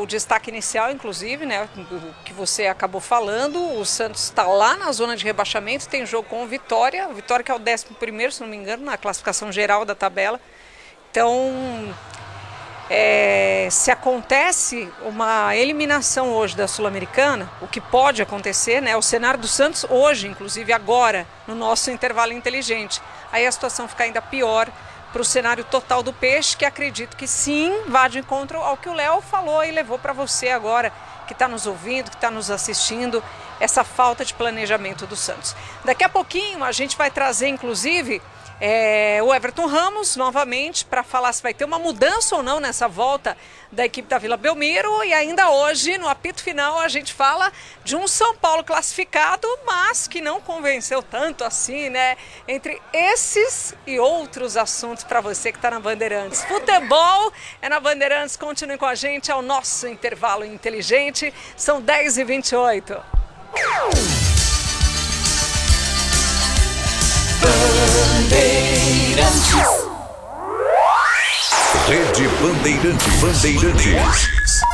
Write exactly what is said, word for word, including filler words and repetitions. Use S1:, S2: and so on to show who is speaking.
S1: o destaque inicial, inclusive, né, que você acabou falando. O Santos está lá na zona de rebaixamento, tem jogo com o Vitória, o Vitória que é o décimo primeiro, se não me engano, na classificação geral da tabela. Então, é, se acontece uma eliminação hoje da Sul-Americana, o que pode acontecer, né, o cenário do Santos hoje, inclusive agora, no nosso intervalo inteligente, aí a situação fica ainda pior para o cenário total do Peixe, que acredito que sim, vá de encontro ao que o Léo falou e levou para você agora, que está nos ouvindo, que está nos assistindo, essa falta de planejamento do Santos. Daqui a pouquinho a gente vai trazer, inclusive, é, o Everton Ramos novamente para falar se vai ter uma mudança ou não nessa volta da equipe da Vila Belmiro. E ainda hoje, no apito final, a gente fala de um São Paulo classificado, mas que não convenceu tanto assim, né? Entre esses e outros assuntos para você que está na Bandeirantes. Futebol é na Bandeirantes, continue com a gente, é o nosso intervalo inteligente, são dez e vinte e oito.
S2: Bandeirantes. Rede Bandeirantes. Bandeirantes.